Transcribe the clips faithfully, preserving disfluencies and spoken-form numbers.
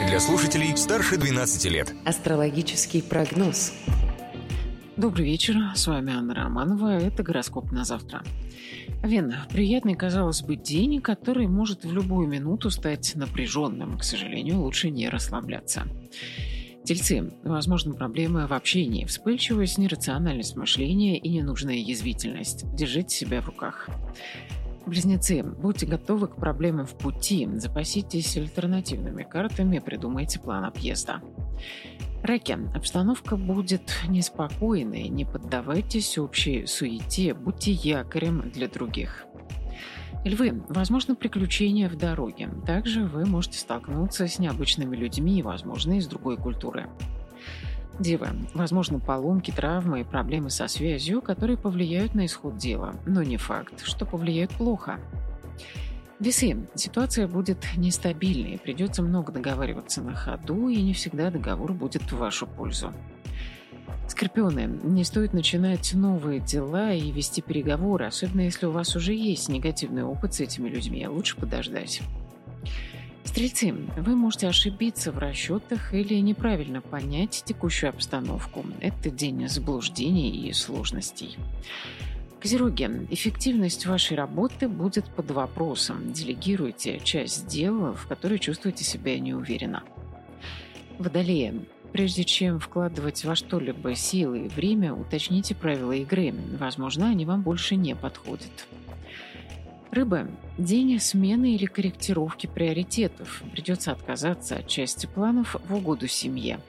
для слушателей старше двенадцати лет. Астрологический прогноз. Добрый вечер, с вами Анна Романова, это гороскоп на завтра. Овен, приятный, казалось бы, день, который может в любую минуту стать напряженным. К сожалению, лучше не расслабляться. Тельцы, возможны проблемы в общении, вспыльчивость, нерациональность мышления и ненужная язвительность. Держите себя в руках. Близнецы, будьте готовы к проблемам в пути, запаситесь альтернативными картами, придумайте план объезда. Раки, обстановка будет неспокойной, не поддавайтесь общей суете, будьте якорем для других. Львы, возможно приключения в дороге, также вы можете столкнуться с необычными людьми, возможно, из другой культуры. Девы, возможно поломки, травмы и проблемы со связью, которые повлияют на исход дела, но не факт, что повлияют плохо. Весы. Ситуация будет нестабильной, придется много договариваться на ходу, и не всегда договор будет в вашу пользу. Скорпионы. Не стоит начинать новые дела и вести переговоры, особенно если у вас уже есть негативный опыт с этими людьми, лучше подождать. Стрельцы. Вы можете ошибиться в расчетах или неправильно понять текущую обстановку. Это день заблуждений и сложностей. Козероги, эффективность вашей работы будет под вопросом. Делегируйте часть дел, в которые чувствуете себя неуверенно. Водолеи, прежде чем вкладывать во что-либо силы и время, уточните правила игры. Возможно, они вам больше не подходят. Рыбы, день смены или корректировки приоритетов. Придется отказаться от части планов в угоду семье.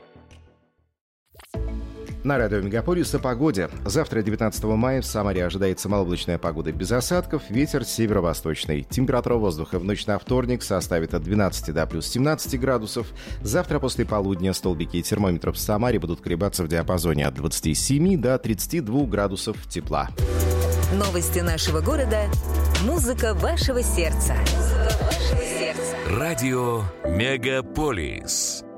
На радио Мегаполис о погоде. Завтра, девятнадцатого мая, в Самаре ожидается малооблачная погода без осадков, ветер северо-восточный. Температура воздуха в ночь на вторник составит от двенадцати до плюс семнадцати градусов. Завтра после полудня столбики термометров в Самаре будут колебаться в диапазоне от двадцати семи до тридцати двух градусов тепла. Новости нашего города. Музыка вашего сердца. Музыка вашего сердца. Радио Мегаполис.